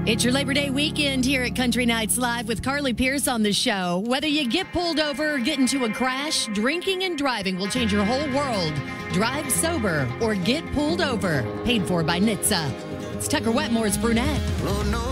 It's your Labor Day weekend here at Country Nights Live with Carly Pierce on the show. Whether you get pulled over or get into a crash, drinking and driving will change your whole world. Drive sober or get pulled over. Paid for by NHTSA. It's Tucker Wetmore's Brunette.